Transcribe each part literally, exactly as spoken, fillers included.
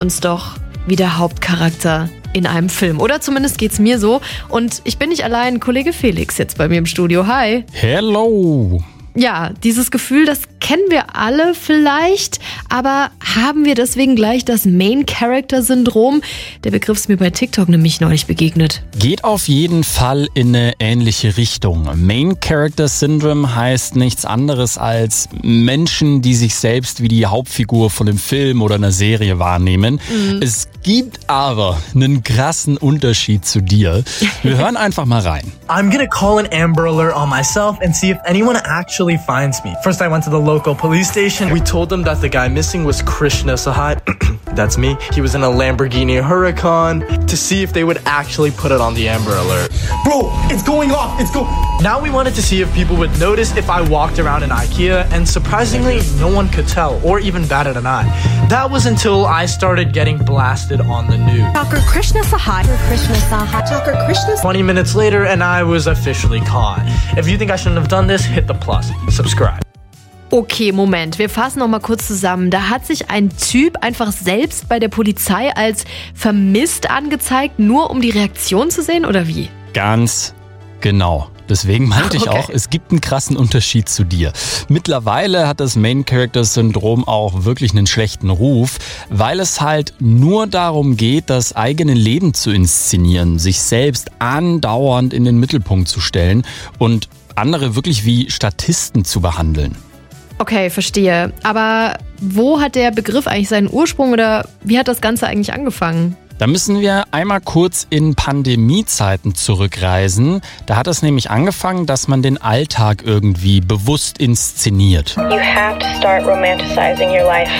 uns doch wie der Hauptcharakter in einem Film. Oder zumindest geht's mir so. Und ich bin nicht allein, Kollege Felix jetzt bei mir im Studio. Hi. Hello. Ja, dieses Gefühl, das kennen wir alle vielleicht, aber haben wir deswegen gleich das Main-Character-Syndrom? Der Begriff ist mir bei TikTok nämlich neulich begegnet. Geht auf jeden Fall in eine ähnliche Richtung. Main-Character-Syndrom heißt nichts anderes als Menschen, die sich selbst wie die Hauptfigur von einem Film oder einer Serie wahrnehmen. Mhm. Es gibt aber einen krassen Unterschied zu dir. Wir hören einfach mal rein. I'm gonna call an Amber Alert on myself and see if anyone actually finds me. First I went to the local police station. We told them that the guy missing was Krishna Sahai. That's me. He was in a Lamborghini Huracan, to see if they would actually put it on the Amber Alert. Bro, it's going off. It's go. Now we wanted to see if people would notice if I walked around in IKEA, and surprisingly, no one could tell or even batted an eye. That was until I started getting blasted on the news. Doctor Krishna Sahai. Krishna Sahai. Doctor Krishna. twenty minutes later, and I was officially caught. If you think I shouldn't have done this, hit the plus. Subscribe. Okay, Moment, wir fassen noch mal kurz zusammen. Da hat sich ein Typ einfach selbst bei der Polizei als vermisst angezeigt, nur um die Reaktion zu sehen, oder wie? Ganz genau. Deswegen meinte ich Okay. auch, es gibt einen krassen Unterschied zu dir. Mittlerweile hat das Main-Character-Syndrom auch wirklich einen schlechten Ruf, weil es halt nur darum geht, das eigene Leben zu inszenieren, sich selbst andauernd in den Mittelpunkt zu stellen und andere wirklich wie Statisten zu behandeln. Okay, verstehe. Aber wo hat der Begriff eigentlich seinen Ursprung oder wie hat das Ganze eigentlich angefangen? Da müssen wir einmal kurz in Pandemiezeiten zurückreisen. Da hat es nämlich angefangen, dass man den Alltag irgendwie bewusst inszeniert. You have to start romanticizing your life.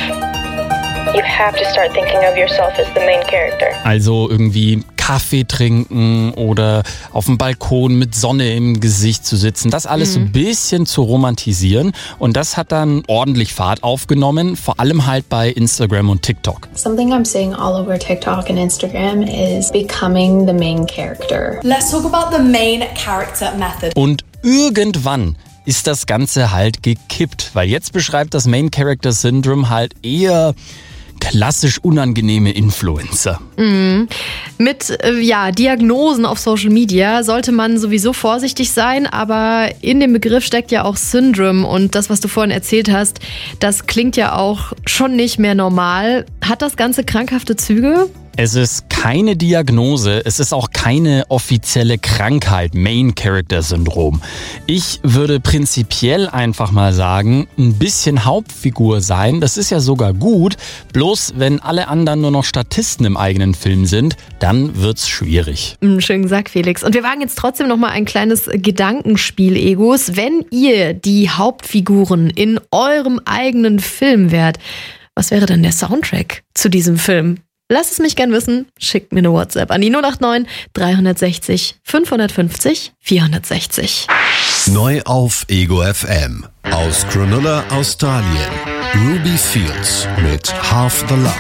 You have to start thinking of yourself as the main character. Also irgendwie Kaffee trinken oder auf dem Balkon mit Sonne im Gesicht zu sitzen. Das alles so ein bisschen zu romantisieren. Und das hat dann ordentlich Fahrt aufgenommen, vor allem halt bei Instagram und TikTok. Something I'm seeing all over TikTok and Instagram is becoming the main character. Let's talk about the main character method. Und irgendwann ist das Ganze halt gekippt, weil jetzt beschreibt das Main Character Syndrome halt eher klassisch unangenehme Influencer. Mhm. Mit äh, ja, Diagnosen auf Social Media sollte man sowieso vorsichtig sein, aber in dem Begriff steckt ja auch Syndrome und das, was du vorhin erzählt hast, das klingt ja auch schon nicht mehr normal. Hat das Ganze krankhafte Züge? Es ist keine Diagnose, es ist auch keine offizielle Krankheit, Main Character Syndrom. Ich würde prinzipiell einfach mal sagen, ein bisschen Hauptfigur sein, das ist ja sogar gut, bloß wenn alle anderen nur noch Statisten im eigenen Film sind, dann wird's schwierig. Schön gesagt, Felix. Und wir wagen jetzt trotzdem noch mal ein kleines Gedankenspiel, Egos. Wenn ihr die Hauptfiguren in eurem eigenen Film wärt, was wäre dann der Soundtrack zu diesem Film? Lasst es mich gern wissen, schickt mir eine WhatsApp an die null acht neun drei sechs null fünf fünf null vier sechs null. Neu auf Ego F M. Aus Cronulla, Australien. Ruby Fields mit Half the Love.